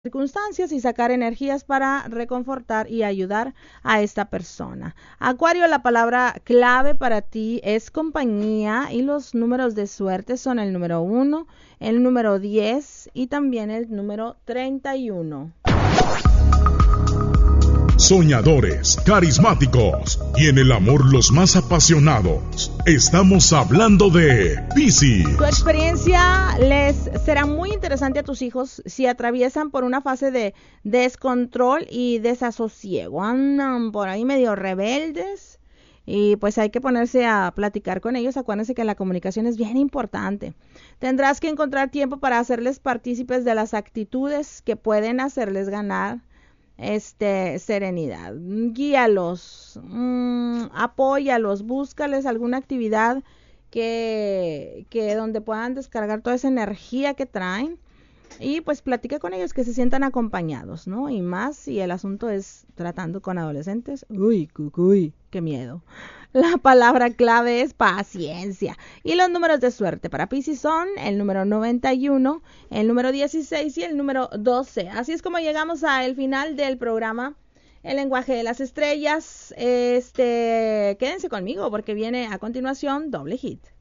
circunstancias y sacar energías para reconfortar y ayudar a esta persona. Acuario, la palabra clave para ti es compañía y los números de suerte son el número 1, el número 10 y también el número 31. Soñadores, carismáticos y en el amor los más apasionados. Estamos hablando de Piscis. Tu experiencia les será muy interesante a tus hijos si atraviesan por una fase de descontrol y desasosiego. Andan por ahí medio rebeldes y pues hay que ponerse a platicar con ellos. Acuérdense que la comunicación es bien importante. Tendrás que encontrar tiempo para hacerles partícipes de las actitudes que pueden hacerles ganar serenidad. Guíalos, apóyalos, búscales alguna actividad que donde puedan descargar toda esa energía que traen y pues platica con ellos, que se sientan acompañados, ¿no? Y más si el asunto es tratando con adolescentes. Uy, cucuy, qué miedo. La palabra clave es paciencia. Y los números de suerte para Piscis son el número 91, el número 16 y el número 12. Así es como llegamos al final del programa El lenguaje de las estrellas. Quédense conmigo porque viene a continuación Doble Hit.